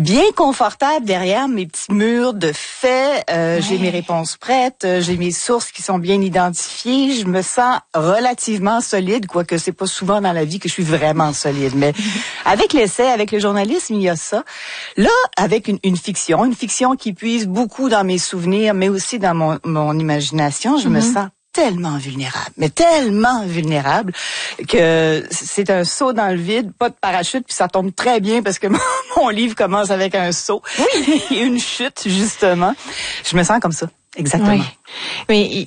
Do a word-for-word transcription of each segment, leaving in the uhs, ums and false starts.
bien confortable derrière mes petits murs de faits. Euh, ouais. J'ai mes réponses prêtes, j'ai mes sources qui sont bien identifiées. Je me sens relativement solide, quoique c'est pas souvent dans la vie que je suis vraiment solide. Mais avec l'essai, avec le journalisme, il y a ça. Là, avec une, une fiction, une fiction qui puise beaucoup dans mes souvenirs, mais aussi dans mon, mon imagination, je mm-hmm. me sens tellement vulnérable, mais tellement vulnérable que c'est un saut dans le vide, pas de parachute, puis ça tombe très bien parce que mon, mon livre commence avec un saut oui. et une chute, justement. Je me sens comme ça. Exactement. Oui. Mais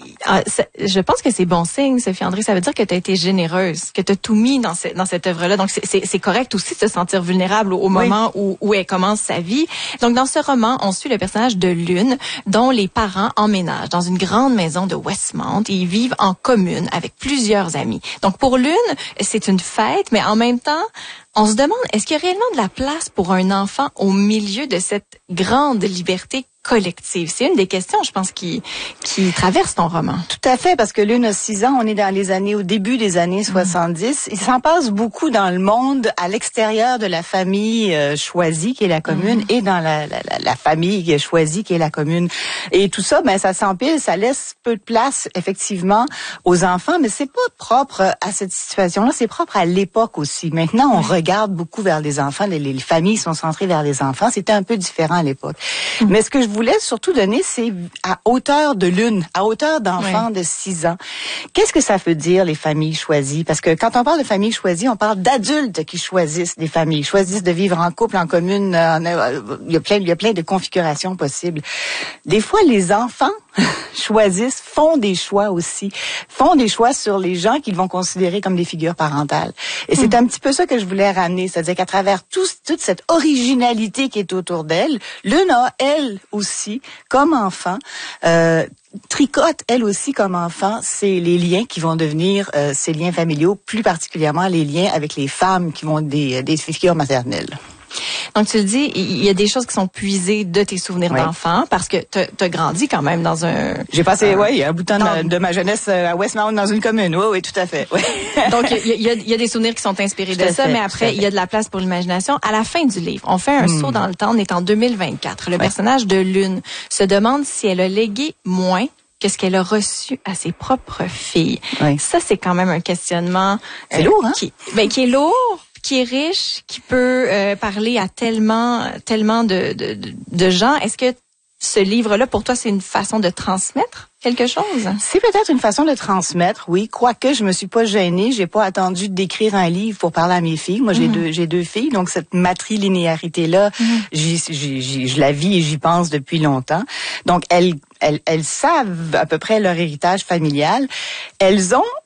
je pense que c'est bon signe, Sophie André. Ça veut dire que tu as été généreuse, que tu as tout mis dans, ce, dans cette œuvre-là. Donc, c'est, c'est, c'est correct aussi de se sentir vulnérable au, au moment oui. où, où elle commence sa vie. Donc, dans ce roman, on suit le personnage de Lune, dont les parents emménagent dans une grande maison de Westmount et ils vivent en commune avec plusieurs amis. Donc, pour Lune, c'est une fête, mais en même temps, on se demande, est-ce qu'il y a réellement de la place pour un enfant au milieu de cette grande liberté collective? C'est une des questions, je pense, qui qui traverse ton roman. Tout à fait, parce que Lune a six ans, on est dans les années, au début des années soixante-dix. Mmh. Il s'en passe beaucoup dans le monde, à l'extérieur de la famille euh, choisie, qui est la commune, mmh. et dans la, la, la, la famille choisie, qui est la commune. Et tout ça, ben, ça s'empile, ça laisse peu de place, effectivement, aux enfants, mais c'est pas propre à cette situation-là, c'est propre à l'époque aussi. Maintenant, on mmh. regarde beaucoup vers les enfants, les, les familles sont centrées vers les enfants, c'était un peu différent à l'époque. Mmh. Mais ce que je voulais surtout donner, c'est à hauteur de Lune, à hauteur d'enfant oui. de six ans. Qu'est-ce que ça veut dire, les familles choisies? Parce que quand on parle de familles choisies, on parle d'adultes qui choisissent des familles, choisissent de vivre en couple, en commune. Euh, il y a plein, il y a plein de configurations possibles. Des fois, les enfants choisissent, font des choix aussi, font des choix sur les gens qu'ils vont considérer comme des figures parentales. Et c'est mmh. un petit peu ça que je voulais ramener, c'est-à-dire qu'à travers tout, toute cette originalité qui est autour d'elle, Lune a, elle aussi, comme enfant, euh, tricote, elle aussi, comme enfant, c'est les liens qui vont devenir euh, ces liens familiaux, plus particulièrement les liens avec les femmes qui vont être des, des figures maternelles. Donc, tu le dis, il y a des choses qui sont puisées de tes souvenirs oui. d'enfant parce que tu as grandi quand même dans un... J'ai passé, oui, un bout de temps dans... de, de ma jeunesse à Westmount dans une commune. Oui, oui, tout à fait. Oui. Donc, il y, y, a, il y a des souvenirs qui sont inspirés tout de ça, fait, mais après, il y a de la place pour l'imagination. À la fin du livre, on fait un mm. saut dans le temps. On est en deux mille vingt-quatre. Le oui. personnage de Lune se demande si elle a légué moins que ce qu'elle a reçu à ses propres filles. Oui. Ça, c'est quand même un questionnement... C'est euh, lourd, hein? Qui, ben, qui est lourd, qui est riche, qui peut euh, parler à tellement tellement de, de, de gens. Est-ce que ce livre-là, pour toi, c'est une façon de transmettre quelque chose? C'est peut-être une façon de transmettre, oui. Quoique, je me suis pas gênée. J'ai pas attendu d'écrire un livre pour parler à mes filles. Moi, j'ai mmh. deux, j'ai deux filles. Donc, cette matrilinéarité-là, mmh. j'y, j'y, j'y, je la vis et j'y pense depuis longtemps. Donc, elles, elles, elles savent à peu près leur héritage familial. Elles ont...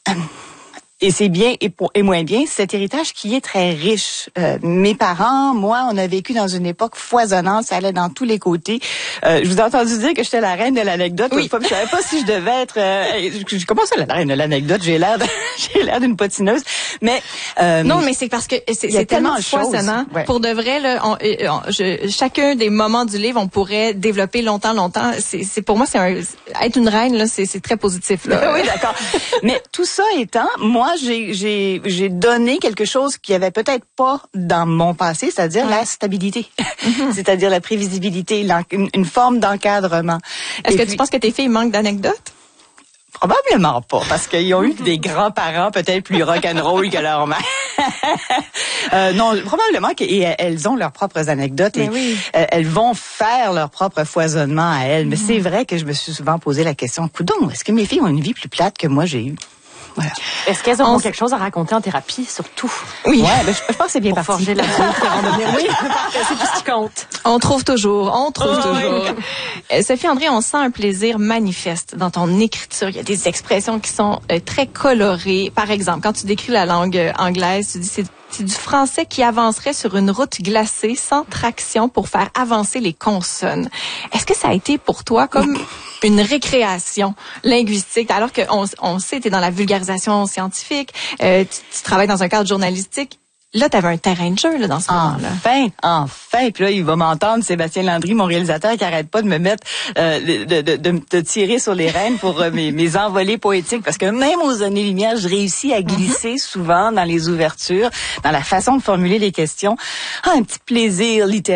Et c'est bien et, pour, et moins bien, cet héritage qui est très riche. Euh, mes parents, moi, on a vécu dans une époque foisonnante, ça allait dans tous les côtés. Euh, je vous ai entendu dire que j'étais la reine de l'anecdote. Oui. Fois, je savais pas si je devais être... Euh, je, comment ça, la reine de l'anecdote? J'ai l'air de, j'ai l'air d'une potineuse. Mais euh, non, mais c'est parce que c'est, c'est tellement foisonnant. Ouais. Pour de vrai, là, on, on, je, chacun des moments du livre, on pourrait développer longtemps, longtemps. C'est, c'est pour moi, c'est un, être une reine, là, c'est, c'est très positif. Là. Oui, d'accord. Mais tout ça étant, moi, Moi, j'ai, j'ai, j'ai donné quelque chose qu'il y avait peut-être pas dans mon passé, c'est-à-dire ouais. la stabilité, mm-hmm. c'est-à-dire la prévisibilité, une, une forme d'encadrement. Est-ce Et que puis, tu penses que tes filles manquent d'anecdotes? Probablement pas, parce qu'ils ont eu des grands-parents peut-être plus rock'n'roll que leur mère. euh, non, probablement qu'elles ont leurs propres anecdotes mais et oui. euh, elles vont faire leur propre foisonnement à elles. Mais mm. c'est vrai que je me suis souvent posé la question, coudonc, est-ce que mes filles ont une vie plus plate que moi j'ai eue? Voilà. Est-ce qu'elles ont On... quelque chose à raconter en thérapie, surtout? Oui. Ouais, ben, je, je pense que c'est bien pour parti. Forger l'adulte avant de devenir... Oui, c'est tout ce qui compte. On trouve toujours, on trouve oh, toujours. Oui. Sophie André, on sent un plaisir manifeste dans ton écriture. Il y a des expressions qui sont euh, très colorées. Par exemple, quand tu décris la langue euh, anglaise, tu dis c'est C'est du français qui avancerait sur une route glacée sans traction pour faire avancer les consonnes. Est-ce que ça a été pour toi comme une récréation linguistique, alors qu'on on sait, tu es dans la vulgarisation scientifique, euh, tu, tu travailles dans un cadre journalistique. Là, tu avais un terrain de jeu là, dans ce moment-là. Enfin, enfin. Puis là, il va m'entendre, Sébastien Landry, mon réalisateur, qui arrête pas de me mettre, euh, de, de, de, de tirer sur les rênes pour euh, mes, mes envolées poétiques. Parce que même aux années-lumière, je réussis à glisser mm-hmm. souvent dans les ouvertures, dans la façon de formuler les questions. Ah, un petit plaisir littéraire.